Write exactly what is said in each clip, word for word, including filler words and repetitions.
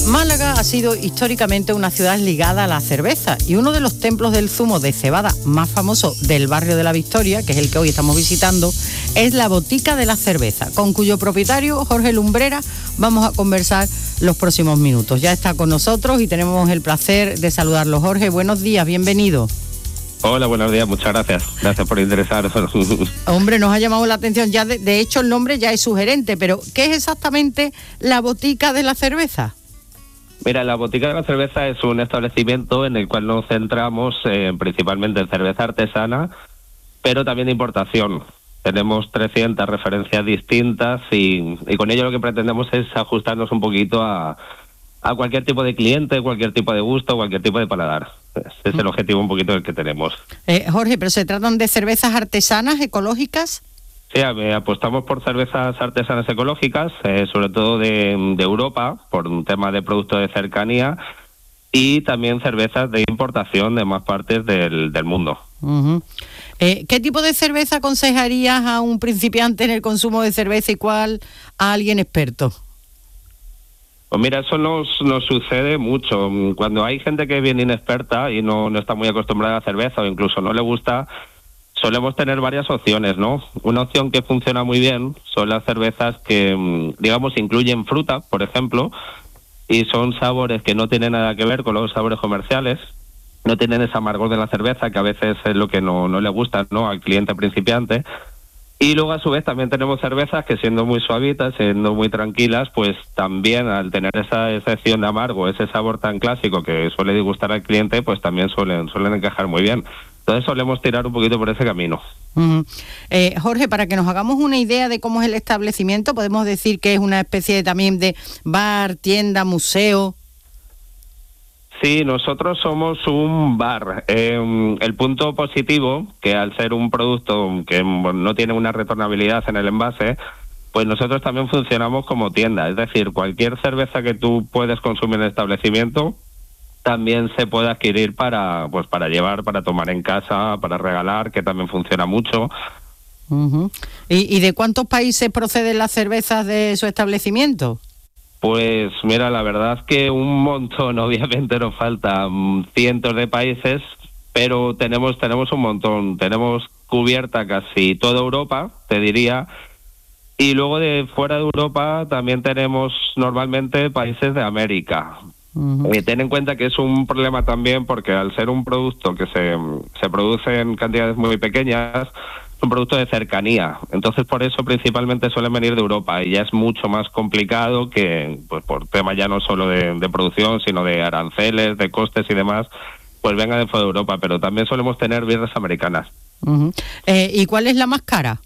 Málaga ha sido históricamente una ciudad ligada a la cerveza y uno de los templos del zumo de cebada más famoso del barrio de la Victoria, que es el que hoy estamos visitando, es la Botica de la Cerveza, con cuyo propietario, Jorge Lumbrera, vamos a conversar los próximos minutos. Ya está con nosotros y tenemos el placer de saludarlo. Jorge, buenos días, bienvenido. Hola, buenos días, muchas gracias. Gracias por interesaros. Hombre, nos ha llamado la atención, ya de, de hecho el nombre ya es sugerente, pero ¿qué es exactamente la Botica de la Cerveza? Mira, la Botica de la Cerveza es un establecimiento en el cual nos centramos eh, principalmente en cerveza artesana, pero también de importación. Tenemos trescientas referencias distintas y, y con ello lo que pretendemos es ajustarnos un poquito a, a cualquier tipo de cliente, cualquier tipo de gusto, cualquier tipo de paladar. Ese es el objetivo un poquito del que tenemos. Eh, Jorge, ¿pero se tratan de cervezas artesanas, ecológicas? Sí, apostamos por cervezas artesanas ecológicas, eh, sobre todo de, de Europa, por un tema de producto de cercanía, y también cervezas de importación de más partes del, del mundo. Uh-huh. Eh, ¿Qué tipo de cerveza aconsejarías a un principiante en el consumo de cerveza y cuál a alguien experto? Pues mira, eso nos, nos sucede mucho. Cuando hay gente que viene inexperta y no, no está muy acostumbrada a la cerveza o incluso no le gusta, solemos tener varias opciones, ¿no? Una opción que funciona muy bien son las cervezas que, digamos, incluyen fruta, por ejemplo, y son sabores que no tienen nada que ver con los sabores comerciales, no tienen ese amargor de la cerveza que a veces es lo que no, no le gusta, ¿no?, al cliente principiante. Y luego, a su vez, también tenemos cervezas que, siendo muy suavitas, siendo muy tranquilas, pues también al tener esa excepción de amargo, ese sabor tan clásico que suele disgustar al cliente, pues también suelen, suelen encajar muy bien. Entonces solemos tirar un poquito por ese camino. Uh-huh. Eh, Jorge, para que nos hagamos una idea de cómo es el establecimiento, podemos decir que es una especie de, también de bar, tienda, museo. Sí, nosotros somos un bar. Eh, el punto positivo, que al ser un producto que no tiene una retornabilidad en el envase, pues nosotros también funcionamos como tienda. Es decir, cualquier cerveza que tú puedes consumir en el establecimiento también se puede adquirir para, pues, para llevar, para tomar en casa, para regalar, que también funciona mucho. Uh-huh. ¿Y, ¿Y de cuántos países proceden las cervezas de su establecimiento? Pues mira, la verdad es que un montón, obviamente nos faltan cientos de países, pero tenemos tenemos un montón. Tenemos cubierta casi toda Europa, te diría, y luego de fuera de Europa también tenemos normalmente países de América. Uh-huh. Y ten en cuenta que es un problema también porque al ser un producto que se, se produce en cantidades muy pequeñas, es un producto de cercanía. Entonces por eso principalmente suelen venir de Europa y ya es mucho más complicado que, pues por tema ya no solo de, de producción, sino de aranceles, de costes y demás, pues venga de fuera de Europa. Pero también solemos tener birras americanas. Uh-huh. Eh, ¿Y cuál es la más cara?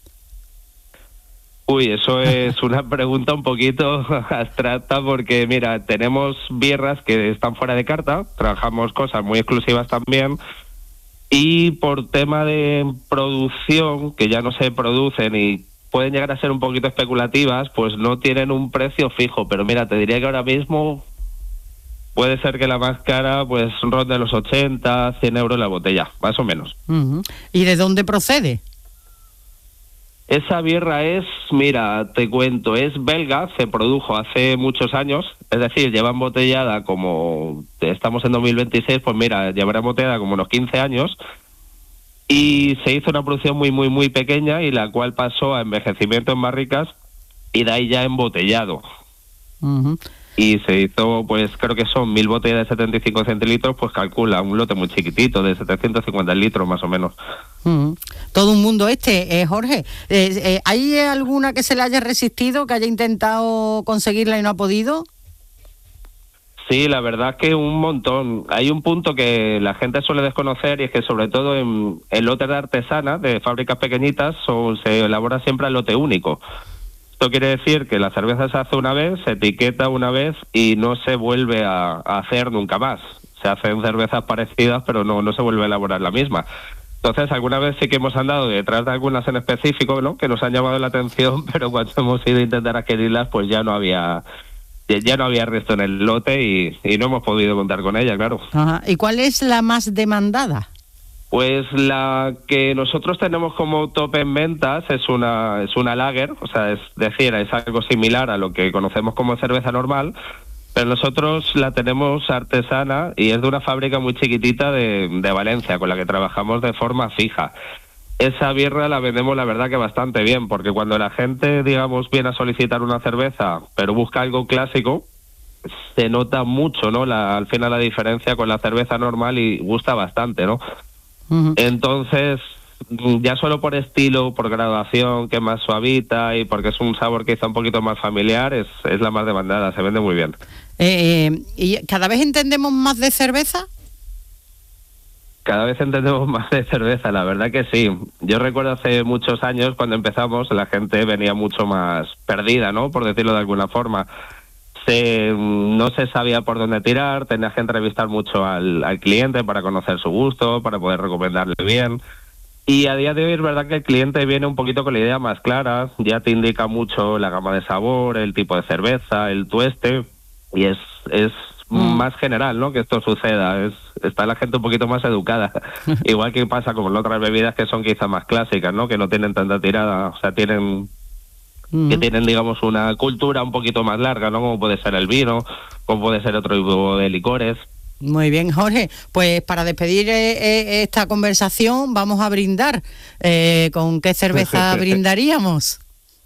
Uy, eso es una pregunta un poquito abstracta porque, mira, tenemos birras que están fuera de carta, trabajamos cosas muy exclusivas también, y por tema de producción, que ya no se producen y pueden llegar a ser un poquito especulativas, pues no tienen un precio fijo, pero mira, te diría que ahora mismo puede ser que la más cara pues ronde los ochenta, cien euros la botella, más o menos. Uh-huh. ¿Y de dónde procede? Esa birra es, mira, te cuento, es belga, se produjo hace muchos años, es decir, lleva embotellada como, estamos en dos mil veintiséis, pues mira, llevará embotellada como unos quince años, y se hizo una producción muy, muy, muy pequeña, y la cual pasó a envejecimiento en barricas, y de ahí ya embotellado. Uh-huh. Y se hizo, pues creo que son mil botellas de setenta y cinco centilitros, pues calcula, un lote muy chiquitito, de setecientos cincuenta litros más o menos. Mm. Todo un mundo este, eh, Jorge. Eh, eh, ¿Hay alguna que se le haya resistido, que haya intentado conseguirla y no ha podido? Sí, la verdad que un montón. Hay un punto que la gente suele desconocer y es que sobre todo en, en lotes de artesanas, de fábricas pequeñitas, son, se elabora siempre el lote único. Esto quiere decir que la cerveza se hace una vez, se etiqueta una vez y no se vuelve a, a hacer nunca más. Se hacen cervezas parecidas, pero no, no se vuelve a elaborar la misma. Entonces, alguna vez sí que hemos andado detrás de algunas en específico, ¿no?, que nos han llamado la atención, pero cuando hemos ido a intentar adquirirlas, pues ya no había ya no había resto en el lote y, y no hemos podido contar con ella, claro. Ajá. ¿Y cuál es la más demandada? Pues la que nosotros tenemos como top en ventas es una es una lager, o sea, es decir, es algo similar a lo que conocemos como cerveza normal, pero nosotros la tenemos artesana y es de una fábrica muy chiquitita de, de Valencia, con la que trabajamos de forma fija. Esa birra la vendemos, la verdad, que bastante bien, porque cuando la gente, digamos, viene a solicitar una cerveza, pero busca algo clásico, se nota mucho, ¿no? La, al final la diferencia con la cerveza normal y gusta bastante, ¿no? Uh-huh. Entonces, ya solo por estilo, por graduación, que es más suavita y porque es un sabor quizá un poquito más familiar, es, es la más demandada, se vende muy bien. Eh, ¿Y cada vez entendemos más de cerveza? Cada vez entendemos más de cerveza, la verdad que sí. Yo recuerdo hace muchos años, cuando empezamos, la gente venía mucho más perdida, ¿no? Por decirlo de alguna forma. Se, no se sabía por dónde tirar, tenías que entrevistar mucho al, al cliente para conocer su gusto, para poder recomendarle bien. Y a día de hoy es verdad que el cliente viene un poquito con la idea más clara, ya te indica mucho la gama de sabor, el tipo de cerveza, el tueste, y es es mm. más general, ¿no?, que esto suceda. Es está la gente un poquito más educada, igual que pasa con otras bebidas que son quizá más clásicas, ¿no?, que no tienen tanta tirada, o sea, tienen mm. que tienen, digamos, una cultura un poquito más larga, ¿no?, como puede ser el vino, como puede ser otro tipo de licores. Muy bien, Jorge. Pues para despedir eh, eh, esta conversación vamos a brindar. Eh, ¿Con qué cerveza brindaríamos?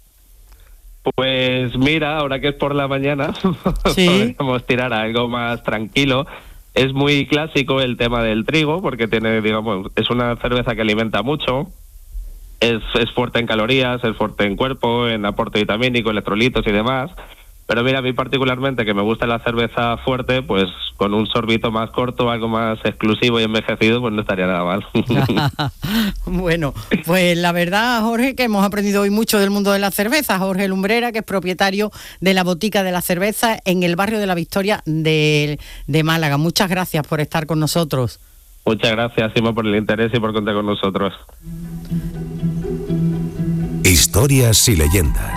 Pues mira, ahora que es por la mañana, ¿sí? Podemos tirar a algo más tranquilo. Es muy clásico el tema del trigo, porque tiene, digamos, es una cerveza que alimenta mucho. Es, es fuerte en calorías, es fuerte en cuerpo, en aporte vitamínico, electrolitos y demás. Pero mira, a mí particularmente, que me gusta la cerveza fuerte, pues con un sorbito más corto, algo más exclusivo y envejecido, pues no estaría nada mal. Bueno, pues la verdad, Jorge, que hemos aprendido hoy mucho del mundo de la cerveza. Jorge Lumbrera, que es propietario de la Botica de la Cerveza en el barrio de la Victoria de, de Málaga. Muchas gracias por estar con nosotros. Muchas gracias, Sima, por el interés y por contar con nosotros. Historias y leyendas.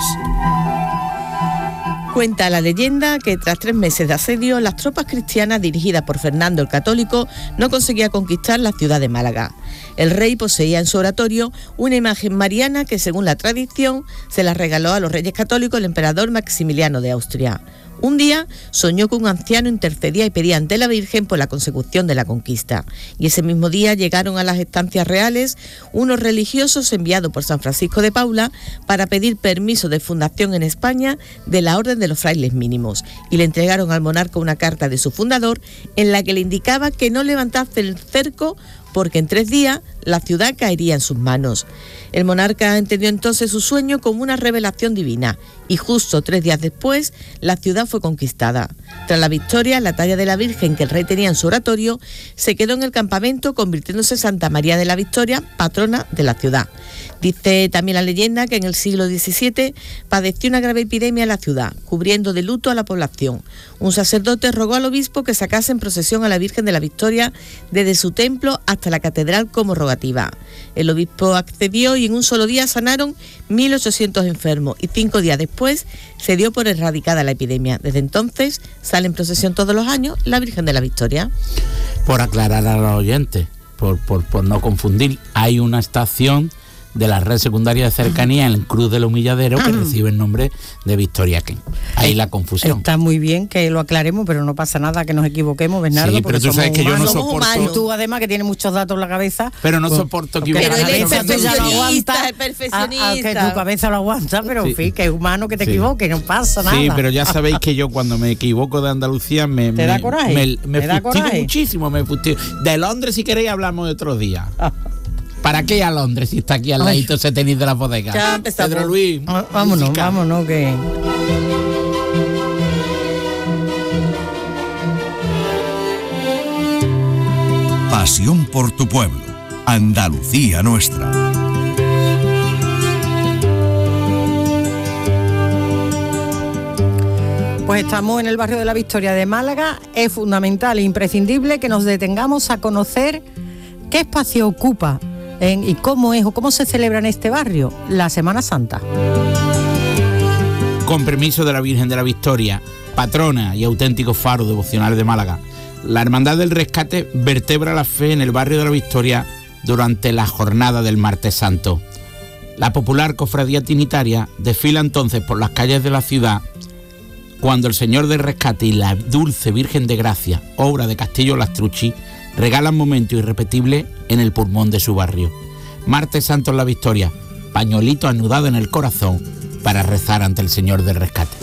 Cuenta la leyenda que tras tres meses de asedio, las tropas cristianas dirigidas por Fernando el Católico no conseguían conquistar la ciudad de Málaga. El rey poseía en su oratorio una imagen mariana que, según la tradición, se la regaló a los reyes católicos el emperador Maximiliano de Austria. Un día soñó que un anciano intercedía y pedía ante la Virgen por la consecución de la conquista. Y ese mismo día llegaron a las estancias reales unos religiosos enviados por San Francisco de Paula para pedir permiso de fundación en España de la Orden de los Frailes Mínimos. Y le entregaron al monarca una carta de su fundador en la que le indicaba que no levantase el cerco porque en tres días la ciudad caería en sus manos. El monarca entendió entonces su sueño como una revelación divina y justo tres días después la ciudad fue conquistada. Tras la victoria, la talla de la Virgen que el rey tenía en su oratorio se quedó en el campamento, convirtiéndose en Santa María de la Victoria, patrona de la ciudad. Dice también la leyenda que en el siglo diecisiete padeció una grave epidemia en la ciudad, cubriendo de luto a la población. Un sacerdote rogó al obispo que sacase en procesión a la Virgen de la Victoria desde su templo hasta la catedral como rogativa. El obispo accedió y en un solo día sanaron mil ochocientos enfermos y cinco días después se dio por erradicada la epidemia. Desde entonces sale en procesión todos los años la Virgen de la Victoria. Por aclarar a los oyentes, por, por, por no confundir, hay una estación de la red secundaria de cercanía en el Cruz del Humilladero que recibe el nombre de Victoria Ken. Ahí la confusión. Está muy bien que lo aclaremos, pero no pasa nada que nos equivoquemos, Bernardo. Sí, pero tú sabes que yo no soporto. Tú además que tienes muchos datos en la cabeza. Pero no pues, soporto equivocarme. Pero él es perfeccionista, es perfeccionista. A, a que tu cabeza lo aguanta, pero sí. En fin, que es humano que te sí. equivoques, no pasa nada. Sí, pero ya sabéis que yo cuando me equivoco de Andalucía me ¿Te me, da coraje? me, me ¿Te da coraje? muchísimo, me fustigo. De Londres, si queréis, hablamos de otros días. ¿Para qué a Londres si está aquí al ladito se tenéis de la bodega? Ya empezamos. Pedro Luis. Ah, vámonos, música. vámonos, que... Pasión por tu pueblo. Andalucía nuestra. Pues estamos en el barrio de la Victoria de Málaga. Es fundamental e imprescindible que nos detengamos a conocer qué espacio ocupa en, y cómo es o cómo se celebra en este barrio la Semana Santa. Con permiso de la Virgen de la Victoria, patrona y auténtico faro devocional de Málaga, la Hermandad del Rescate vertebra la fe en el barrio de la Victoria durante la jornada del Martes Santo. La popular cofradía trinitaria desfila entonces por las calles de la ciudad cuando el Señor del Rescate y la Dulce Virgen de Gracia, obra de Castillo Lastrucci, regalan momentos irrepetibles en el pulmón de su barrio. Martes Santo en la Victoria, pañuelito anudado en el corazón para rezar ante el Señor del Rescate.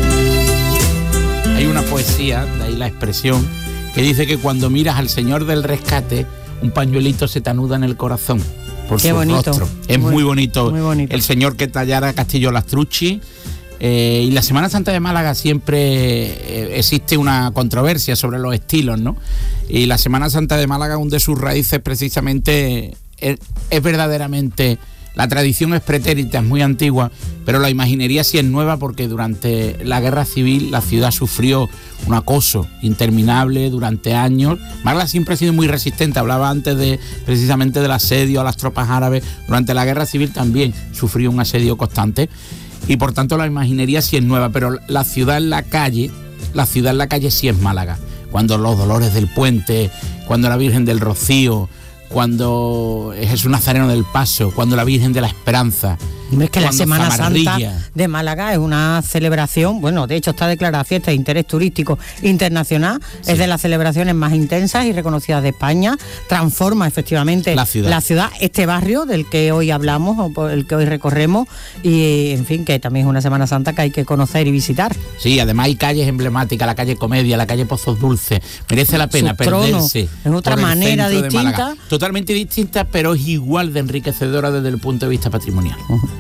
Hay una poesía, de ahí la expresión, que dice que cuando miras al Señor del Rescate, un pañuelito se te anuda en el corazón por Qué su bonito. rostro. Es muy, muy, bonito, muy bonito el Señor que tallara Castillo Lastrucci. Eh, y la Semana Santa de Málaga siempre eh, existe una controversia sobre los estilos, ¿no? Y la Semana Santa de Málaga, una de sus raíces precisamente es, es verdaderamente... La tradición es pretérita, es muy antigua, pero la imaginería sí es nueva porque durante la guerra civil la ciudad sufrió un acoso interminable durante años. Málaga siempre ha sido muy resistente, hablaba antes de precisamente del asedio a las tropas árabes. Durante la guerra civil también sufrió un asedio constante y por tanto la imaginería sí es nueva, pero la ciudad en la calle, la ciudad en la calle sí es Málaga. Cuando los Dolores del Puente, cuando la Virgen del Rocío, cuando Jesús Nazareno del Paso, cuando la Virgen de la Esperanza. Es que la Semana Zamarrilla. Santa de Málaga es una celebración, bueno, de hecho está declarada fiesta de interés turístico internacional, sí. Es de las celebraciones más intensas y reconocidas de España, transforma efectivamente la ciudad. la ciudad, este barrio del que hoy hablamos o por el que hoy recorremos y, en fin, que también es una Semana Santa que hay que conocer y visitar. Sí, además hay calles emblemáticas, la calle Comedia, la calle Pozos Dulces, merece la pena Su trono, perderse. en otra manera distinta. Totalmente distinta, pero es igual de enriquecedora desde el punto de vista patrimonial. Uh-huh.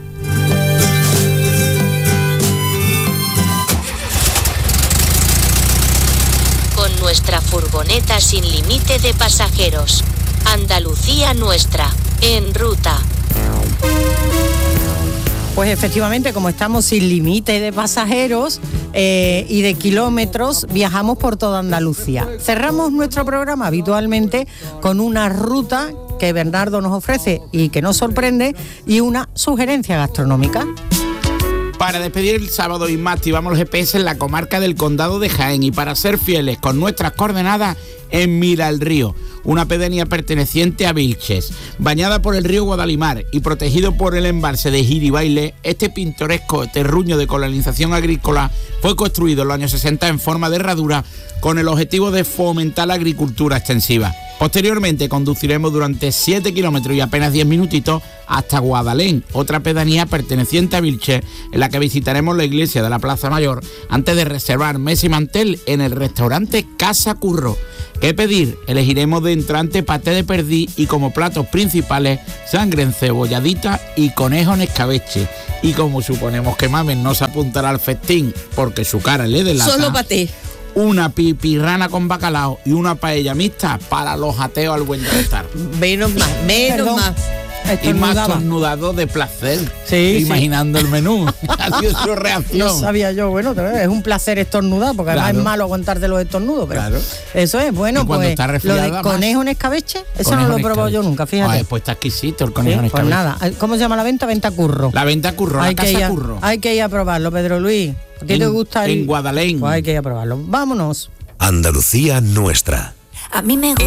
Con nuestra furgoneta sin límite de pasajeros. Andalucía nuestra, en ruta. Pues efectivamente, como estamos sin límite de pasajeros eh, y de kilómetros, viajamos por toda Andalucía. Cerramos nuestro programa habitualmente con una ruta que Bernardo nos ofrece y que nos sorprende y una sugerencia gastronómica. Para despedir el sábado y más activamos los G P S en la comarca del Condado de Jaén y para ser fieles con nuestras coordenadas en Mira el Río, una pedanía perteneciente a Vilches. Bañada por el río Guadalimar y protegido por el embalse de Giribaile, este pintoresco terruño de colonización agrícola fue construido en los años sesenta en forma de herradura con el objetivo de fomentar la agricultura extensiva. Posteriormente conduciremos durante siete kilómetros y apenas diez minutitos hasta Guadalén, otra pedanía perteneciente a Vilches, en la que visitaremos la iglesia de la Plaza Mayor antes de reservar mesa y mantel en el restaurante Casa Curro. ¿Qué pedir? Elegiremos de entrante paté de perdiz y como platos principales sangre encebolladita y conejo en escabeche. Y como suponemos que Mamen no se apuntará al festín porque su cara le delata, solo paté. Una pipirrana con bacalao y una paella mixta para los ateos al buen estar. Menos más, menos Perdón. más. Y más tornudado de placer, sí, imaginando sí. el menú. Ha sido su reacción. No sabía yo, bueno, es un placer estornudar, porque además claro. es malo aguantarte los estornudos, pero claro. eso es, bueno, pues lo de conejo en escabeche, eso conejo no lo he probado yo nunca, fíjate. Ay, pues está exquisito el conejo sí, en escabeche. Pues nada, ¿cómo se llama la venta? Venta Curro. La venta Curro, hay la casa casa a, Curro. Hay que ir a probarlo, Pedro Luis. ¿A ti en, te gusta el...? En Guadalén. Pues hay que ir a probarlo. Vámonos. Andalucía nuestra. A mí me